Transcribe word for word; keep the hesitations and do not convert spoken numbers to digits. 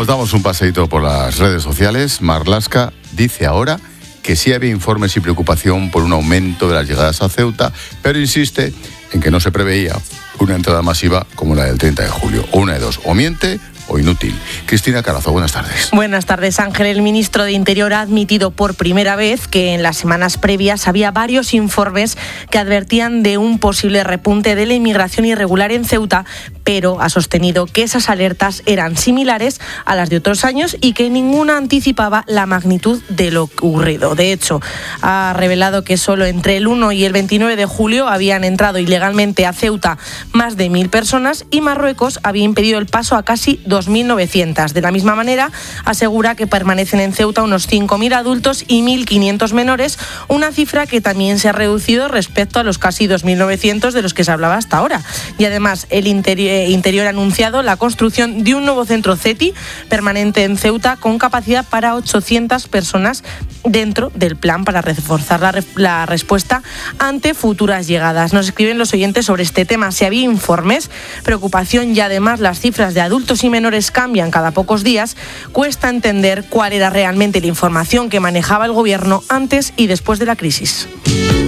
Nos damos un paseíto por las redes sociales. Marlaska dice ahora que sí había informes y preocupación por un aumento de las llegadas a Ceuta, pero insiste en que no se preveía una entrada masiva como la del treinta de julio. O una de dos, o miente o inútil. Cristina Carazo, buenas tardes. Buenas tardes, Ángel. El ministro de Interior ha admitido por primera vez que en las semanas previas había varios informes que advertían de un posible repunte de la inmigración irregular en Ceuta, pero ha sostenido que esas alertas eran similares a las de otros años y que ninguna anticipaba la magnitud de lo ocurrido. De hecho, ha revelado que solo entre el uno y el veintinueve de julio habían entrado ilegalmente a Ceuta más de mil personas y Marruecos había impedido el paso a casi dos mil novecientos. De la misma manera, asegura que permanecen en Ceuta unos cinco mil adultos y mil quinientos menores, una cifra que también se ha reducido respecto a los casi dos mil novecientos de los que se hablaba hasta ahora. Y además, el Interior, Interior ha anunciado la construcción de un nuevo centro CETI permanente en Ceuta con capacidad para ochocientas personas dentro del plan para reforzar la, re- la respuesta ante futuras llegadas. Nos escriben los oyentes sobre este tema. Si había informes, preocupación y además las cifras de adultos y menores cambian cada pocos días, cuesta entender cuál era realmente la información que manejaba el gobierno antes y después de la crisis.